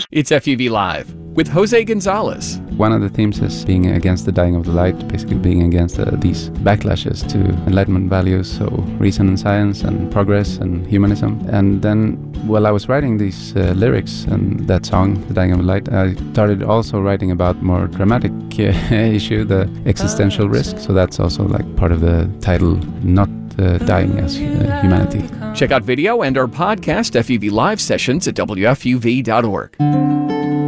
It's FUV Live with Jose Gonzalez. One of the themes is being against the dying of the light, basically being against these backlashes to Enlightenment values, so reason and science and progress and humanism. And then while I was writing these lyrics and that song, The Dying of the Light, I started also writing about more dramatic issue, the existential risk. So that's also like part of the title, not dying as humanity. Check out video and our podcast FUV Live sessions at WFUV.org.